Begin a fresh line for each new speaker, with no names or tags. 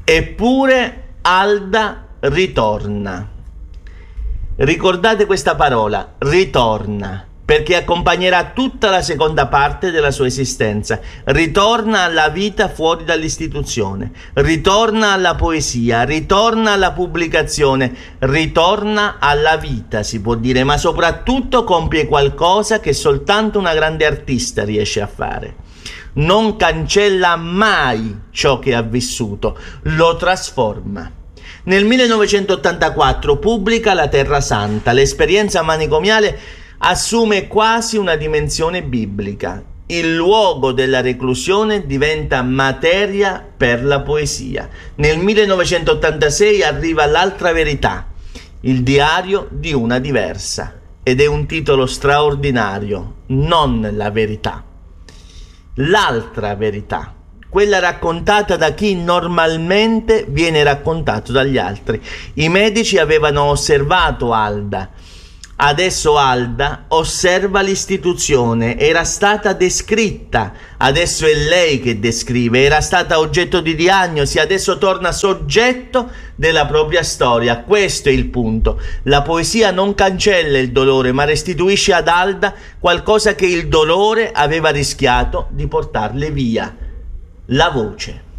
Eppure Alda ritorna. Ricordate questa parola, ritorna, perché accompagnerà tutta la seconda parte della sua esistenza. Ritorna alla vita fuori dall'istituzione, ritorna alla poesia, ritorna alla pubblicazione, ritorna alla vita, si può dire, ma soprattutto compie qualcosa che soltanto una grande artista riesce a fare. Non cancella mai ciò che ha vissuto, lo trasforma. Nel 1984 pubblica La Terra Santa. L'esperienza manicomiale assume quasi una dimensione biblica. Il luogo della reclusione diventa materia per la poesia. Nel 1986 arriva L'altra verità, il diario di una diversa, ed è un titolo straordinario, non la verità. L'altra verità, quella raccontata da chi normalmente viene raccontato dagli altri. I medici avevano osservato Alda. Adesso Alda osserva l'istituzione, era stata descritta, adesso è lei che descrive, era stata oggetto di diagnosi, adesso torna soggetto della propria storia. Questo è il punto. La poesia non cancella il dolore, ma restituisce ad Alda qualcosa che il dolore aveva rischiato di portarle via: la voce.